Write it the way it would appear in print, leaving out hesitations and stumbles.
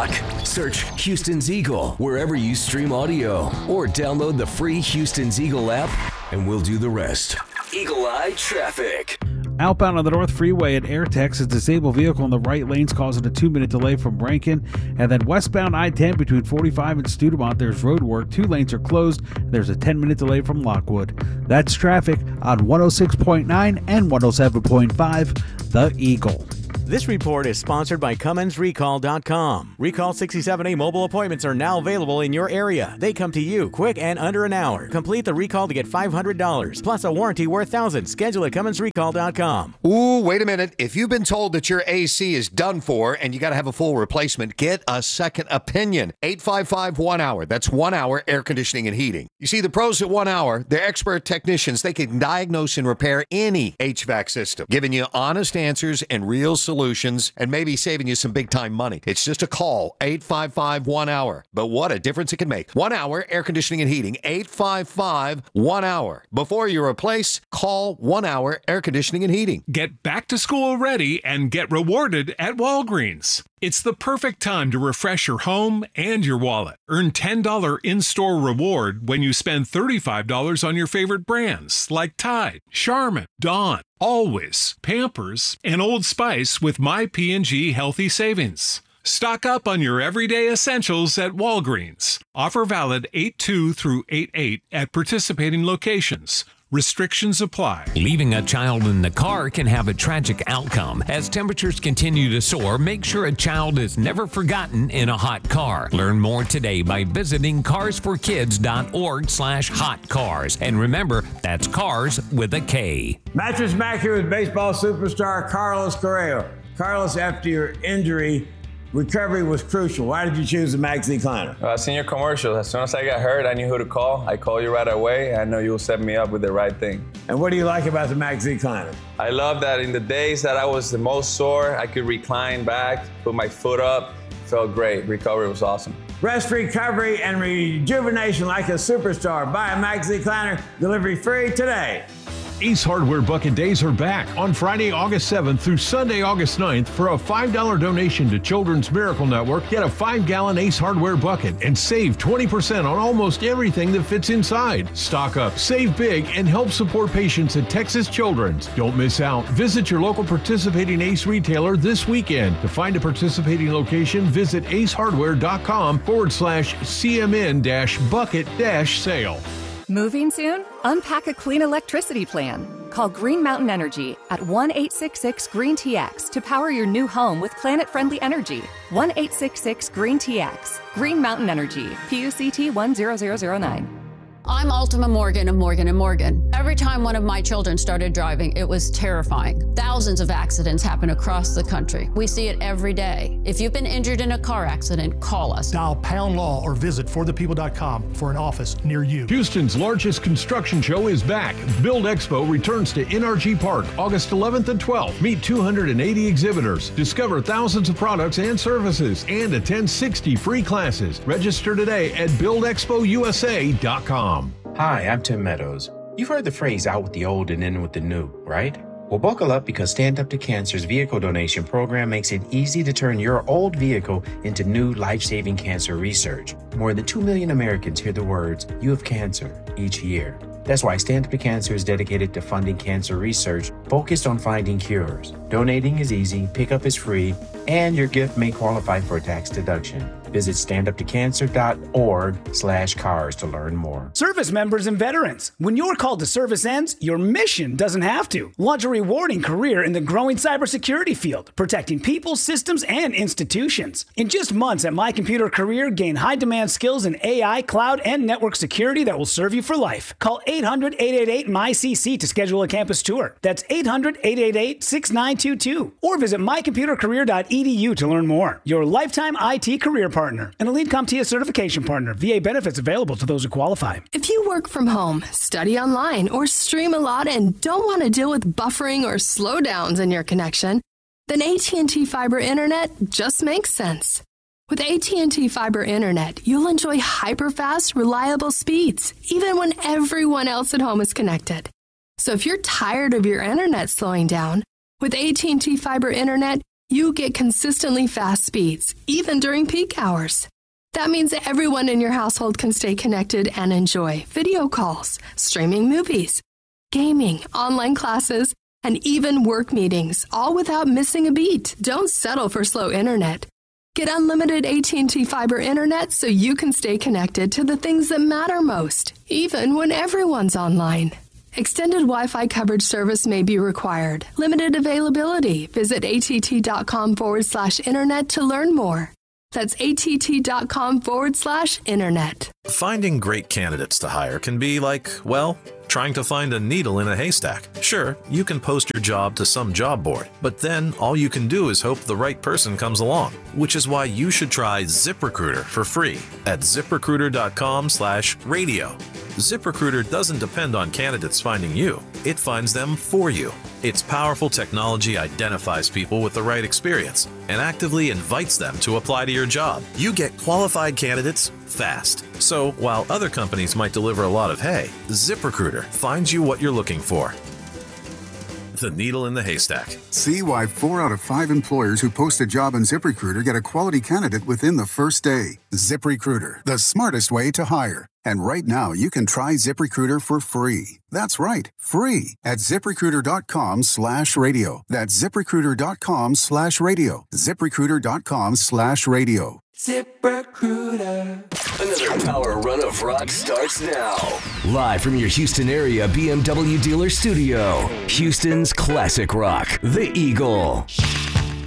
talk. Search Houston's Eagle wherever you stream audio or download the free Houston's Eagle app and we'll do the rest. Eagle Eye Traffic. Outbound on the North Freeway at Airtex, a disabled vehicle in the right lanes causing a 2-minute delay from Rankin. And then westbound I-10 between 45 and Studemont, there's road work. 2 lanes are closed. There's a 10-minute delay from Lockwood. That's traffic on 106.9 and 107.5, The Eagle. This report is sponsored by CummonsRecall.com. Recall 67A mobile appointments are now available in your area. They come to you quick and under an hour. Complete the recall to get $500 plus a warranty worth thousands. Schedule at CummonsRecall.com. Ooh, wait a minute. If you've been told that your AC is done for and you got to have a full replacement, get a second opinion. 855-1-HOUR. That's 1 hour air conditioning and heating. You see, the pros at 1 hour, they're expert technicians. They can diagnose and repair any HVAC system, giving you honest answers and real solutions, and maybe saving you some big-time money. It's just a call, 855-1-HOUR. But what a difference it can make. 1 hour air conditioning and heating, 855-1-HOUR. Before you replace, call 1 hour air conditioning and heating. Get back to school ready and get rewarded at Walgreens. It's the perfect time to refresh your home and your wallet. Earn $10 in-store reward when you spend $35 on your favorite brands like Tide, Charmin, Dawn, Always, Pampers, and Old Spice with My P&G Healthy Savings. Stock up on your everyday essentials at Walgreens. Offer valid 8/2 through 8/8 at participating locations. Restrictions apply. Leaving a child in the car can have a tragic outcome. As temperatures continue to soar, make sure a child is never forgotten in a hot car. Learn more today by visiting carsforkids.org/hotcars. And remember, that's cars with a K. Mattress Mac here with baseball superstar Carlos Correa. Carlos, after your injury, recovery was crucial. Why did you choose the Max Recliner? I seen your commercial. As soon as I got hurt, I knew who to call. I called you right away. I know you'll set me up with the right thing. And what do you like about the Max Recliner? I love that in the days that I was the most sore, I could recline back, put my foot up. Felt great. Recovery was awesome. Rest, recovery, and rejuvenation like a superstar. Buy a Max Recliner. Delivery free today. Ace Hardware Bucket Days are back on Friday, August 7th through Sunday, August 9th. For a $5 donation to Children's Miracle Network, get a 5-gallon Ace Hardware bucket and save 20% on almost everything that fits inside. Stock up, save big, and help support patients at Texas Children's. Don't miss out. Visit your local participating Ace retailer this weekend. To find a participating location, visit acehardware.com/CMN-bucket-sale. Moving soon? Unpack a clean electricity plan. Call Green Mountain Energy at 1-866-GREEN-TX to power your new home with planet-friendly energy. 1-866-GREEN-TX. Green Mountain Energy. PUCT 10009. I'm Ultima Morgan of Morgan & Morgan. Every time one of my children started driving, it was terrifying. Thousands of accidents happen across the country. We see it every day. If you've been injured in a car accident, call us. Dial # law or visit forthepeople.com for an office near you. Houston's largest construction show is back. Build Expo returns to NRG Park August 11th and 12th. Meet 280 exhibitors, discover thousands of products and services, and attend 60 free classes. Register today at buildexpousa.com. Hi, I'm Tim Meadows. You've heard the phrase out with the old and in with the new, right? Well, buckle up because Stand Up to Cancer's vehicle donation program makes it easy to turn your old vehicle into new life-saving cancer research. More than 2 million Americans hear the words, "You have cancer," each year. That's why Stand Up to Cancer is dedicated to funding cancer research focused on finding cures. Donating is easy, pickup is free, and your gift may qualify for a tax deduction. Visit standuptocancer.org/cars to learn more. Service members and veterans, when your call to service ends, your mission doesn't have to. Launch a rewarding career in the growing cybersecurity field, protecting people, systems, and institutions. In just months at My Computer Career, gain high-demand skills in AI, cloud, and network security that will serve you for life. Call 800-888-MyCC to schedule a campus tour. That's 800-888-6922. Or visit mycomputercareer.edu to learn more. Your lifetime IT career partner. An Elite CompTIA certification partner. VA benefits available to those who qualify. If you work from home, study online, or stream a lot and don't want to deal with buffering or slowdowns in your connection, then AT&T Fiber Internet just makes sense. With AT&T Fiber Internet, you'll enjoy hyper-fast, reliable speeds, even when everyone else at home is connected. So if you're tired of your internet slowing down, with AT&T Fiber Internet, you get consistently fast speeds, even during peak hours. That means everyone in your household can stay connected and enjoy video calls, streaming movies, gaming, online classes, and even work meetings, all without missing a beat. Don't settle for slow internet. Get unlimited AT&T Fiber internet so you can stay connected to the things that matter most, even when everyone's online. Extended Wi-Fi coverage service may be required. Limited availability. Visit att.com/internet to learn more. That's att.com/internet. Finding great candidates to hire can be like, well, trying to find a needle in a haystack. Sure, you can post your job to some job board, but then all you can do is hope the right person comes along, which is why you should try ZipRecruiter for free at ZipRecruiter.com/radio. ZipRecruiter doesn't depend on candidates finding you. It finds them for you. Its powerful technology identifies people with the right experience and actively invites them to apply to your job. You get qualified candidates fast. So while other companies might deliver a lot of hay, ZipRecruiter finds you what you're looking for. The needle in the haystack. See why 4 out of 5 employers who post a job on ZipRecruiter get a quality candidate within the first day. ZipRecruiter, the smartest way to hire. And right now, you can try ZipRecruiter for free. That's right, free at ZipRecruiter.com/radio. That's ZipRecruiter.com/radio. ZipRecruiter.com/radio. ZipRecruiter. Another power run of rock starts now. Live from your Houston area BMW dealer studio. Houston's classic rock, The Eagle.